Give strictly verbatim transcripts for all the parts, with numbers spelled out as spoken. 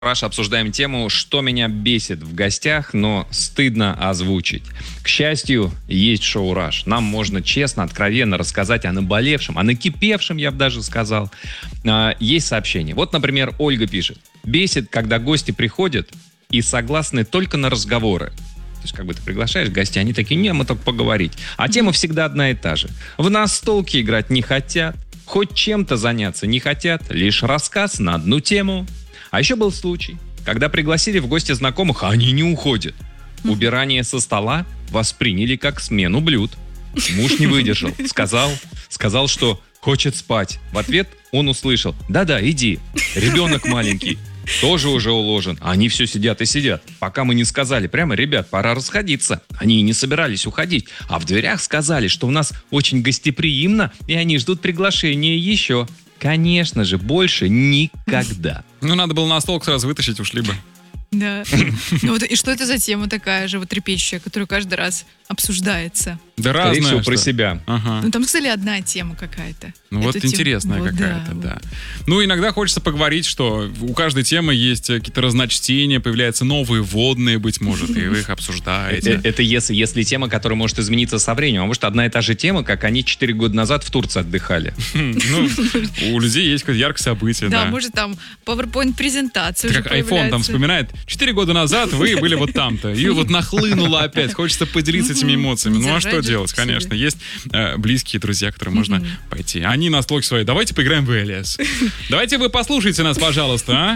Раш, обсуждаем тему, что меня бесит в гостях, но стыдно озвучить. К счастью, есть шоу «Раш». Нам можно честно, откровенно рассказать о наболевшем, о накипевшем, я бы даже сказал. А, есть сообщение. Вот, например, Ольга пишет. Бесит, когда гости приходят и согласны только на разговоры. То есть, как бы ты приглашаешь гостей, они такие, не, мы только поговорить. А тема всегда одна и та же. В настолки играть не хотят, хоть чем-то заняться не хотят, лишь рассказ на одну тему. А еще был случай, когда пригласили в гости знакомых, а они не уходят. Убирание со стола восприняли как смену блюд. Муж не выдержал, сказал, сказал, что хочет спать. В ответ он услышал, да-да, иди, ребенок маленький, тоже уже уложен. А они все сидят и сидят. Пока мы не сказали прямо, ребят, пора расходиться. Они и не собирались уходить. А в дверях сказали, что у нас очень гостеприимно, и они ждут приглашения еще. Конечно же, больше никогда. Ну, надо было на стол сразу вытащить, ушли бы. Да. Ну, вот, и что это за тема такая животрепещущая, которая каждый раз обсуждается? Да Скорее разное. всего, что. про себя. Ага. Ну, там, сказали, одна тема какая-то. Ну, вот Эту тему- интересная вот, какая-то, вот. да. Ну, иногда хочется поговорить, что у каждой темы есть какие-то разночтения, появляются новые вводные, быть может, и вы их Это, обсуждаете. это если, если тема, которая может измениться со временем. А может, одна и та же тема, как они четыре года назад в Турции отдыхали. Ну, у людей есть какое-то яркое событие, Да, да. может, там PowerPoint-презентация Это уже как iPhone там появляется. вспоминает. Четыре года назад вы были вот там-то. И вот нахлынуло опять. Хочется поделиться этими эмоциями. Ну а Держать что же делать? в себе. Конечно. Есть э, близкие друзья, которые можно пойти. Они на слог свои. Давайте поиграем в эл эс. Давайте вы послушайте нас, пожалуйста, а?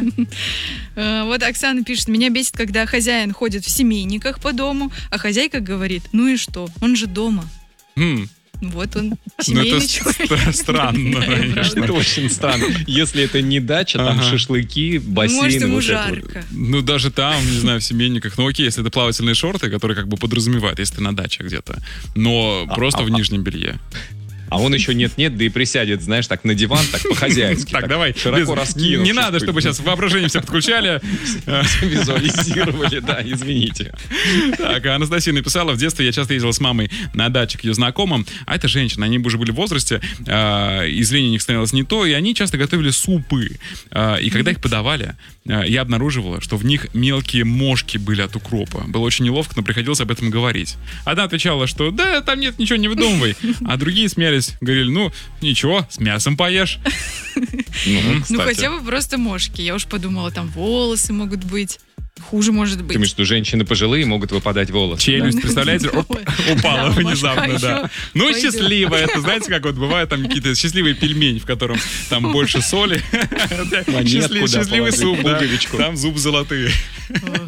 Э, Вот Оксана пишет, меня бесит, когда хозяин ходит в семейниках по дому, а хозяйка говорит, ну и что, он же дома. Хм. Вот он, Ну семейный это человек. ст- странно, конечно. Это очень странно. Если это не дача, там Ага. шашлыки, бассейн. Может, ему вот это вот. жарко. Ну, даже там, не знаю, в семейниках. Ну, окей, если это плавательные шорты, которые как бы подразумевают, если ты на даче где-то. Но просто а, в а. нижнем белье. А он еще нет-нет, да и присядет, знаешь, так на диван, так по-хозяйски. Так, давай. Широко без- раскинувшись. Не надо, чтобы сейчас воображение все подключали. Визуализировали, да, извините. Так, а Анастасия написала, в детстве я часто ездила с мамой на даче к ее знакомым, а это женщины, они уже были в возрасте, э, и зрение у них становилось не то, и они часто готовили супы. Э, и когда их подавали, э, я обнаруживала, что в них мелкие мошки были от укропа. Было очень неловко, но приходилось об этом говорить. Одна отвечала, что да, там нет, ничего не выдумывай, а другие смеялись, говорили, ну, ничего, с мясом поешь. Ну, Ну, кстати. хотя бы просто мошки. Я уж подумала, там волосы могут быть. Хуже может Ты быть. думаешь, что женщины пожилые могут выпадать волосы? Челюсть, представляете, оп, упала Да, внезапно, башка да. еще Ну, пойдет. счастливая, это знаете, как вот бывают там какие-то счастливые пельмени, в котором там больше соли. Счастлив- куда Счастливый положить, суп, да. пуговичку. Там зуб золотые. Ох.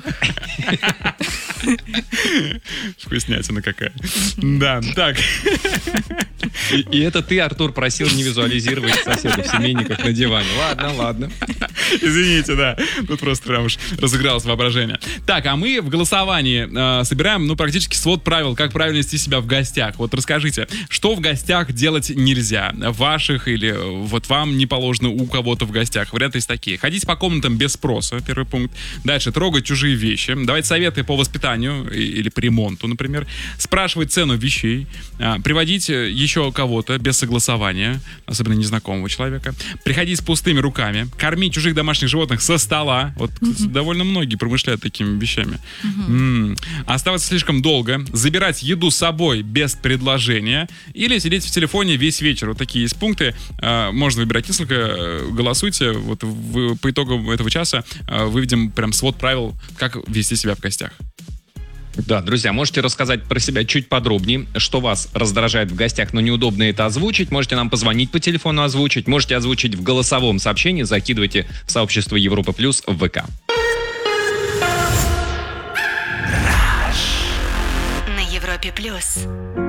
Вкуснятина какая. Да, так. И, и это ты, Артур, просил не визуализировать соседа в семейниках на диване. Ладно, ладно. Извините, да. Тут просто прям уж разыгралось воображение. Так, а мы в голосовании э, собираем, ну, практически свод правил, как правильно вести себя в гостях. Вот расскажите, что в гостях делать нельзя? Ваших или э, вот вам не положено у кого-то в гостях? Варианты есть такие. Ходить по комнатам без спроса, первый пункт. Дальше, трогать чужие вещи. Давать советы по воспитанию и- или по ремонту, например. Спрашивать цену вещей. э, Приводить э, еще кого-то без согласования, особенно незнакомого человека. Приходить с пустыми руками. Кормить чужих домашних животных со стола. Вот довольно многие промышляют такими вещами. М. Оставаться слишком долго. Забирать еду с собой без предложения. Или сидеть в телефоне весь вечер. Вот такие есть пункты. Э, Можно выбирать несколько. э, Голосуйте. Вот в- по итогам этого часа э, выведем прям свод правил, как вести себя в гостях. Да, друзья, можете рассказать про себя чуть подробнее, что вас раздражает в гостях, но неудобно это озвучить. Можете нам позвонить по телефону, озвучить. Можете озвучить в голосовом сообщении. Закидывайте в сообщество Европа Плюс в ВК. На Европе плюс.